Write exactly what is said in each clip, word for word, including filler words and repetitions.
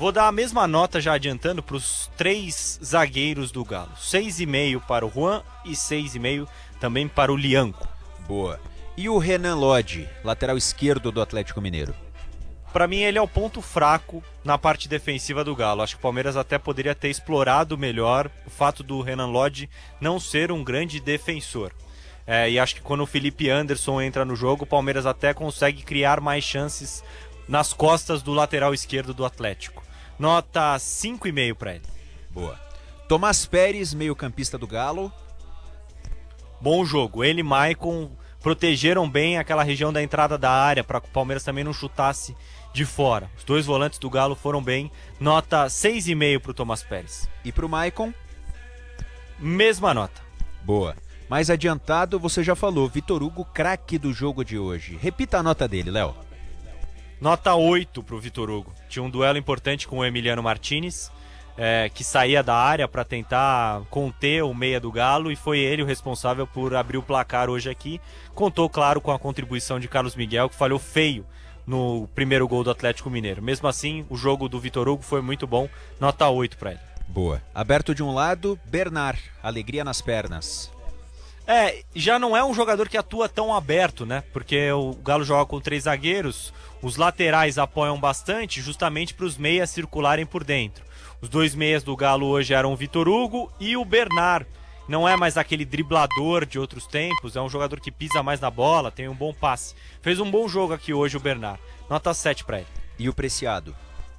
Vou dar a mesma nota já adiantando para os três zagueiros do Galo. seis e meio para o Juan e seis e meio também para o Lianco. Boa. E o Renan Lodge, lateral esquerdo do Atlético Mineiro? Para mim ele é o ponto fraco na parte defensiva do Galo. Acho que o Palmeiras até poderia ter explorado melhor o fato do Renan Lodge não ser um grande defensor. É, e acho que quando o Felipe Anderson entra no jogo, o Palmeiras até consegue criar mais chances nas costas do lateral esquerdo do Atlético. Nota cinco e meio para ele. Boa. Tomás Pérez, meio-campista do Galo. Bom jogo. Ele e Maicon protegeram bem aquela região da entrada da área para que o Palmeiras também não chutasse de fora. Os dois volantes do Galo foram bem. Nota seis e meio para o Tomás Pérez. E para o Maicon? Mesma nota. Boa. Mais adiantado, você já falou, Vitor Hugo, craque do jogo de hoje. Repita a nota dele, Léo. Nota oito para o Vitor Hugo. Tinha um duelo importante com o Emiliano Martinez, é, que saía da área para tentar conter o meia do Galo, e foi ele o responsável por abrir o placar hoje aqui. Contou, claro, com a contribuição de Carlos Miguel, que falhou feio no primeiro gol do Atlético Mineiro. Mesmo assim, o jogo do Vitor Hugo foi muito bom. Nota oito para ele. Boa. Aberto de um lado, Bernard, alegria nas pernas. É, já não é um jogador que atua tão aberto, né? Porque o Galo joga com três zagueiros, os laterais apoiam bastante justamente para os meias circularem por dentro. Os dois meias do Galo hoje eram o Vitor Hugo e o Bernard. Não é mais aquele driblador de outros tempos, é um jogador que pisa mais na bola, tem um bom passe. Fez um bom jogo aqui hoje o Bernard. Nota sete para ele. E o Preciado?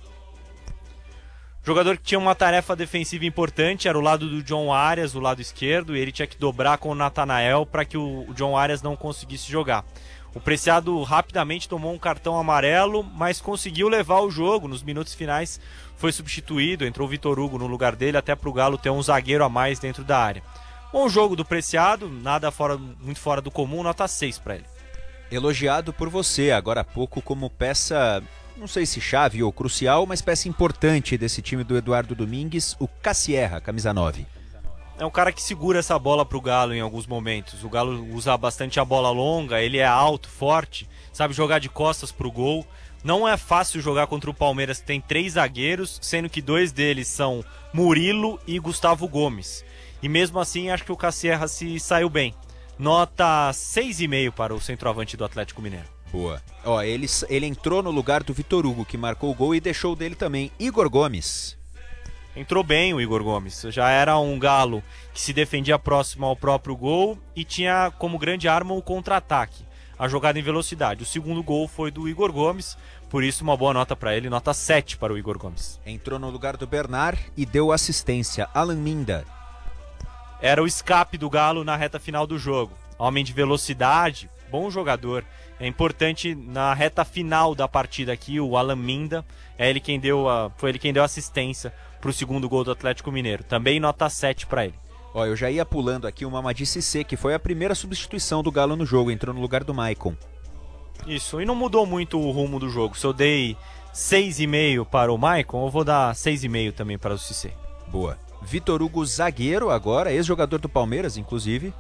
Jogador que tinha uma tarefa defensiva importante, era o lado do John Arias, o lado esquerdo, e ele tinha que dobrar com o Natanael para que o John Arias não conseguisse jogar. O Preciado rapidamente tomou um cartão amarelo, mas conseguiu levar o jogo. Nos minutos finais foi substituído, entrou o Vitor Hugo no lugar dele, até para o Galo ter um zagueiro a mais dentro da área. Bom jogo do Preciado, nada fora, muito fora do comum, nota seis para ele. Elogiado por você agora há pouco como peça, não sei se chave ou crucial, mas peça importante desse time do Eduardo Domingues, o Cassierra, camisa nove. É um cara que segura essa bola pro Galo em alguns momentos. O Galo usa bastante a bola longa, ele é alto, forte, sabe jogar de costas pro gol. Não é fácil jogar contra o Palmeiras, que tem três zagueiros, sendo que dois deles são Murilo e Gustavo Gomes. E mesmo assim, acho que o Cassierra se saiu bem. Nota seis e meio para o centroavante do Atlético Mineiro. Boa. Ó, ele, ele entrou no lugar do Vitor Hugo, que marcou o gol, e deixou dele também Igor Gomes. Entrou bem o Igor Gomes. Já era um Galo que se defendia próximo ao próprio gol e tinha como grande arma o contra-ataque, a jogada em velocidade. O segundo gol foi do Igor Gomes, por isso uma boa nota para ele, nota sete para o Igor Gomes. Entrou no lugar do Bernard e deu assistência, Alan Minda. Era o escape do Galo na reta final do jogo. Homem de velocidade, bom jogador. É importante na reta final da partida aqui, o Alan Minda, é ele quem deu a, foi ele quem deu assistência para o segundo gol do Atlético Mineiro. Também nota sete para ele. Ó, eu já ia pulando aqui o Mamadi Cissé, que foi a primeira substituição do Galo no jogo, entrou no lugar do Maicon. Isso, e não mudou muito o rumo do jogo. Se eu dei seis e meio para o Maicon, eu vou dar seis e meio também para o Cissé. Boa. Vitor Hugo, zagueiro agora, ex-jogador do Palmeiras, inclusive.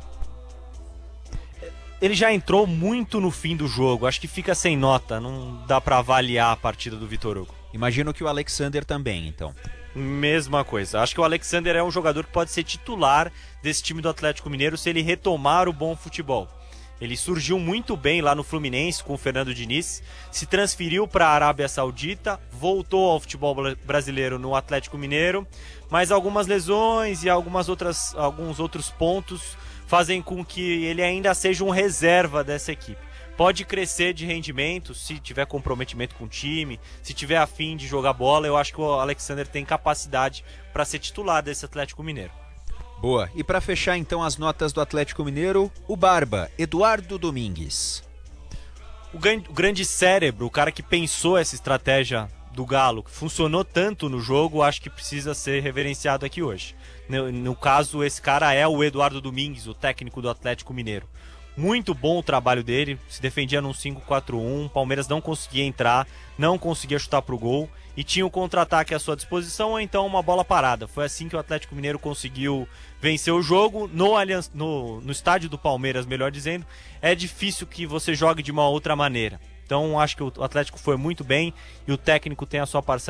Ele já entrou muito no fim do jogo, acho que fica sem nota, não dá para avaliar a partida do Vitor Hugo. Imagino que o Alexander também, então. Mesma coisa, acho que o Alexander é um jogador que pode ser titular desse time do Atlético Mineiro se ele retomar o bom futebol. Ele surgiu muito bem lá no Fluminense com o Fernando Diniz, se transferiu para a Arábia Saudita, voltou ao futebol brasileiro no Atlético Mineiro, mas algumas lesões e algumas outras, alguns outros pontos fazem com que ele ainda seja um reserva dessa equipe. Pode crescer de rendimento se tiver comprometimento com o time, se tiver afim de jogar bola. Eu acho que o Alexander tem capacidade para ser titular desse Atlético Mineiro. Boa. E para fechar então as notas do Atlético Mineiro, o Barba, Eduardo Domingues. O grande cérebro, o cara que pensou essa estratégia do Galo, que funcionou tanto no jogo, acho que precisa ser reverenciado aqui hoje. No, no caso, esse cara é o Eduardo Domingues, o técnico do Atlético Mineiro. Muito bom o trabalho dele, se defendia num cinco quatro um, Palmeiras não conseguia entrar, não conseguia chutar pro gol e tinha o contra-ataque à sua disposição ou então uma bola parada. Foi assim que o Atlético Mineiro conseguiu vencer o jogo no, Allianz, no, no estádio do Palmeiras, melhor dizendo. É difícil que você jogue de uma outra maneira. Então acho que o Atlético foi muito bem e o técnico tem a sua parcela